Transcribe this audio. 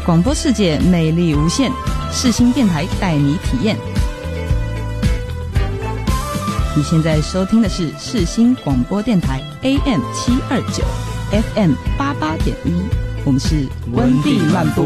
广播世界魅力无限，世新电台带你体验。你现在收听的是世新广播电台 AM729 FM88.1，我们是温蒂乱播。